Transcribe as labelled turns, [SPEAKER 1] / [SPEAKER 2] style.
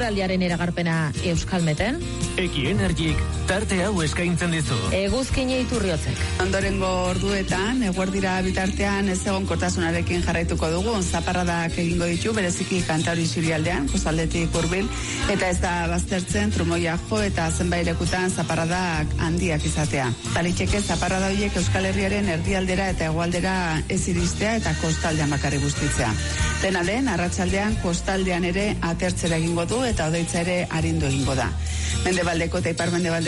[SPEAKER 1] eguraldiaren iragarpena Euskalmeten.
[SPEAKER 2] Eki Energik tarte hau eskaintzen dizu.
[SPEAKER 1] Eguzkine Iturriotzek.
[SPEAKER 3] Ondorengo orduetan, eguerdira bitartean ez egonkortasunarekin jarraituko dugu, zaparradak egingo ditu, bereziki Kantauri isurialdean, kostaldetik hurbil, eta ez da baztertzen trumoia jo eta zenbait lekutan zaparradak handiak izatea. Baliteke zaparrada horiek Euskal Herriaren erdialdera eta hegoaldera ez iristea eta kostaldean bakarrik bustitzea. Dena den, arratsaldean kostaldean ere atertzera egingo du eta hodeitza ere arindu egingo da. Mendebaldeko eta ipar-mendebaldeko